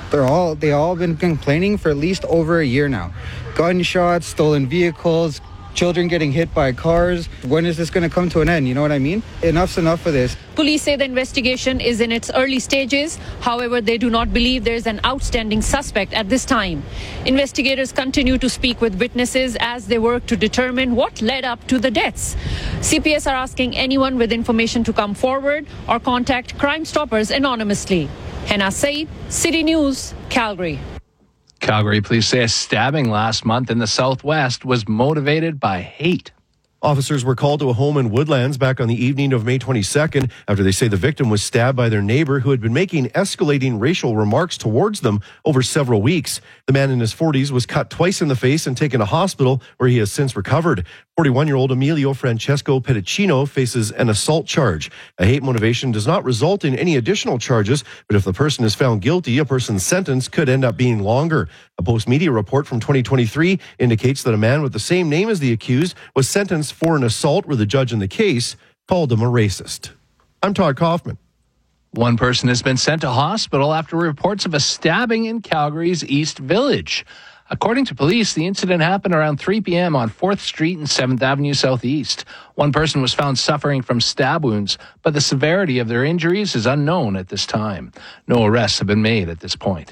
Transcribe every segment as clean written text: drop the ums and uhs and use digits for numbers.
They all been complaining for at least over a year now. Gunshots, stolen vehicles, children getting hit by cars. When is this going to come to an end? You know what I mean? Enough's enough of this. Police say the investigation is in its early stages. However, they do not believe there is an outstanding suspect at this time. Investigators continue to speak with witnesses as they work to determine what led up to the deaths. CPS are asking anyone with information to come forward or contact Crime Stoppers anonymously. Hannah Said, City News, Calgary. Calgary police say a stabbing last month in the southwest was motivated by hate. Officers were called to a home in Woodlands back on the evening of May 22nd after they say the victim was stabbed by their neighbor who had been making escalating racial remarks towards them over several weeks. The man in his 40s was cut twice in the face and taken to hospital where he has since recovered. 41-year-old Emilio Francesco Pedicino faces an assault charge. A hate motivation does not result in any additional charges, but if the person is found guilty, a person's sentence could end up being longer. A Post-Media report from 2023 indicates that a man with the same name as the accused was sentenced for an assault where the judge in the case called him a racist. I'm Todd Kaufman. One person has been sent to hospital after reports of a stabbing in Calgary's East Village. According to police, the incident happened around 3 p.m. on 4th Street and 7th Avenue Southeast. One person was found suffering from stab wounds, but the severity of their injuries is unknown at this time. No arrests have been made at this point.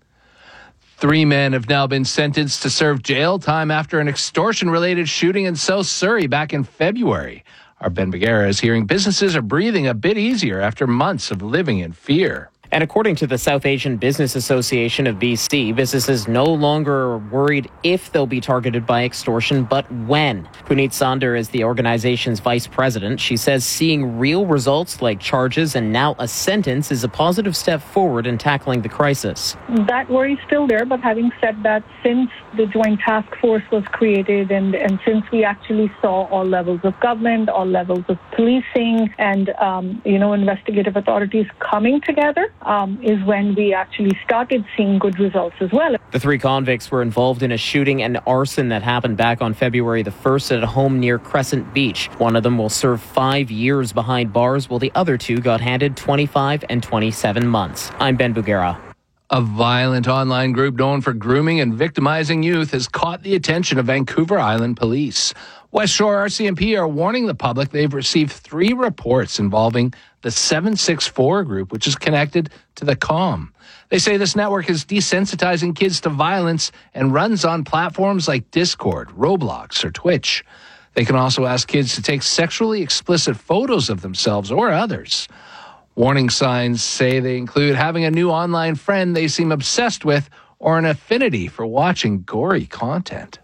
3 men have now been sentenced to serve jail time after an extortion-related shooting in South Surrey back in February. Our Ben Bagera is hearing businesses are breathing a bit easier after months of living in fear. And according to the South Asian Business Association of BC, businesses no longer are worried if they'll be targeted by extortion, but when. Puneet Sander is the organization's vice president. She says seeing real results like charges and now a sentence is a positive step forward in tackling the crisis. That worry is still there, but having said that, since the Joint Task Force was created and since we actually saw all levels of government, all levels of policing and, investigative authorities coming together, is when we actually started seeing good results as well. The 3 convicts were involved in a shooting and arson that happened back on February the 1st at a home near Crescent Beach. One of them will serve 5 years behind bars, while the other 2 got handed 25 and 27 months. I'm Ben Bugera. A violent online group known for grooming and victimizing youth has caught the attention of Vancouver Island police. West Shore RCMP are warning the public they've received 3 reports involving the 764 group, which is connected to the COM. They say this network is desensitizing kids to violence and runs on platforms like Discord, Roblox, or Twitch. They can also ask kids to take sexually explicit photos of themselves or others. Warning signs say they include having a new online friend they seem obsessed with or an affinity for watching gory content.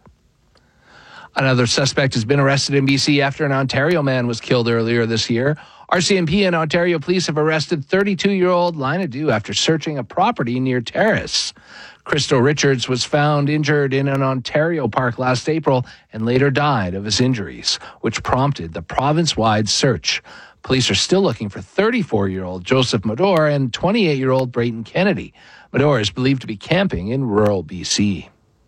Another suspect has been arrested in BC after an Ontario man was killed earlier this year. RCMP and Ontario police have arrested 32-year-old Lina Du after searching a property near Terrace. Christo Richards was found injured in an Ontario park last April and later died of his injuries, which prompted the province-wide search. Police are still looking for 34-year-old Joseph Mador and 28-year-old Brayton Kennedy. Mador is believed to be camping in rural BC.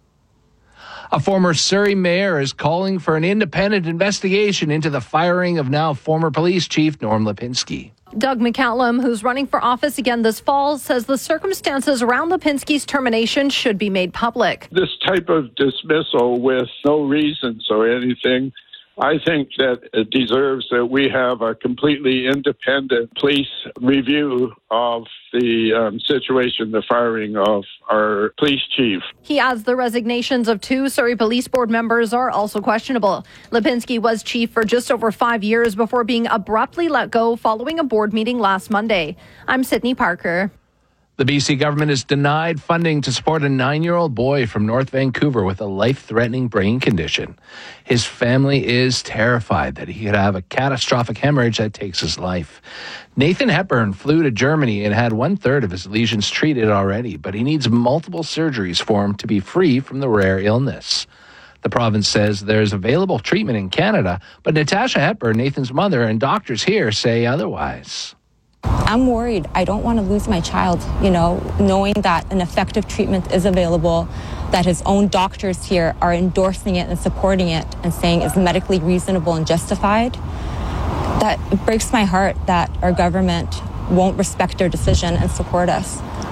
A former Surrey mayor is calling for an independent investigation into the firing of now former police chief Norm Lipinski. Doug McCallum, who's running for office again this fall, says the circumstances around Lipinski's termination should be made public. This type of dismissal with no reasons or anything, I think that it deserves that we have a completely independent police review of the situation, the firing of our police chief. He adds the resignations of 2 Surrey Police Board members are also questionable. Lipinski was chief for just over 5 years before being abruptly let go following a board meeting last Monday. I'm Sydney Parker. The BC government has denied funding to support a 9-year-old boy from North Vancouver with a life-threatening brain condition. His family is terrified that he could have a catastrophic hemorrhage that takes his life. Nathan Hepburn flew to Germany and had 1/3 of his lesions treated already, but he needs multiple surgeries for him to be free from the rare illness. The province says there's available treatment in Canada, but Natasha Hepburn, Nathan's mother, and doctors here say otherwise. I'm worried. I don't want to lose my child, knowing that an effective treatment is available, that his own doctors here are endorsing it and supporting it and saying it's medically reasonable and justified. That breaks my heart that our government won't respect their decision and support us.